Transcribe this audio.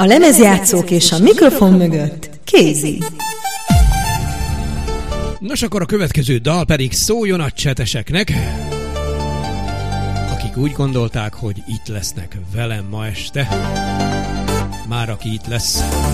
lemezjátszók és a mikrofon mögött Kézi. Nos, akkor a következő dal pedig szóljon a cseteseknek, akik úgy gondolták, hogy itt lesznek velem ma este. Már aki itt lesz.